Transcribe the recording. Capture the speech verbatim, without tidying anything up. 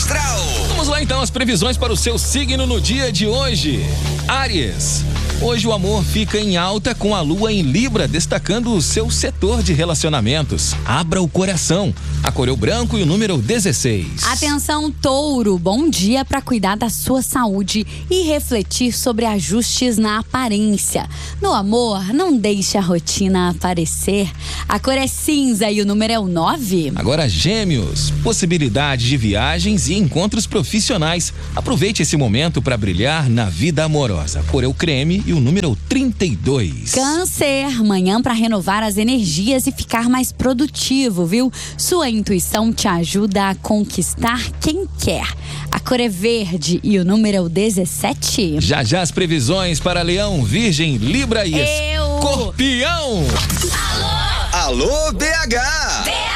Astral. Vamos lá então, as previsões para o seu signo no dia de hoje. Áries. Hoje o amor fica em alta com a lua em Libra, destacando o seu setor de relacionamentos. Abra o coração. A cor é o branco e o número dezesseis. Atenção, Touro. Bom dia para cuidar da sua saúde e refletir sobre ajustes na aparência. No amor, não deixe a rotina aparecer. A cor é cinza e o número é o nove. Agora, Gêmeos. Possibilidade de viagens e encontros profissionais. Aproveite esse momento para brilhar na vida amorosa. A cor é o creme e o número é o trinta e dois. Câncer. Manhã para renovar as energias e ficar mais produtivo, viu? Sua intuição te ajuda a conquistar quem quer. A cor é verde e o número é o dezessete. Já já as previsões para Leão, Virgem, Libra e Eu. Escorpião. Alô, B H.